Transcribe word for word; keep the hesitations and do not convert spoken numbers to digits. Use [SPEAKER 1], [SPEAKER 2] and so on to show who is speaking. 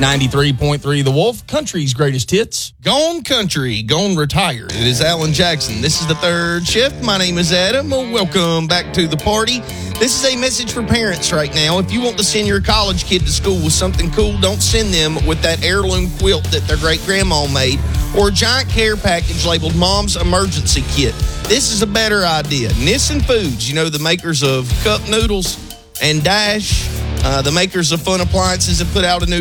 [SPEAKER 1] ninety-three point three The Wolf, country's greatest hits.
[SPEAKER 2] Gone country, gone retired. It is Alan Jackson. This is the third shift. My name is Adam. Well, welcome back to the party. This is a message for parents right now. If you want to send your college kid to school with something cool, don't send them with that heirloom quilt that their great-grandma made or a giant care package labeled Mom's Emergency Kit. This is a better idea. Nissin Foods, you know, the makers of cup noodles and Dash, uh, the makers of Fun Appliances, have put out a new